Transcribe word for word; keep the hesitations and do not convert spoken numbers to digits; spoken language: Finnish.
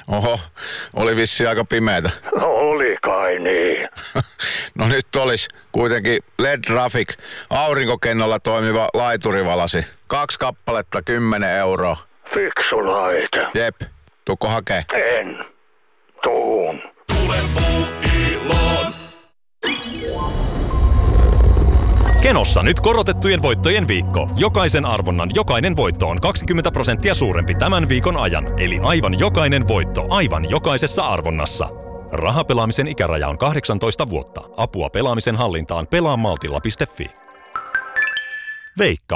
Oho, oli vissi aika pimeätä. No oli kai niin. No nyt olisi kuitenkin L E D-Traffic, aurinkokennolla toimiva laiturivalasi. Kaksi kappaletta, kymmenen euroa. Fiksu laite. Jep, tuukko hakee? En. Tuun. Tule Puuiloon. Kenossa nyt korotettujen voittojen viikko. Jokaisen arvonnan jokainen voitto on kaksikymmentä prosenttia suurempi tämän viikon ajan. Eli aivan jokainen voitto aivan jokaisessa arvonnassa. Rahapelaamisen ikäraja on kahdeksantoista vuotta. Apua pelaamisen hallintaan pelaamaltilla piste fi. Veikkaa.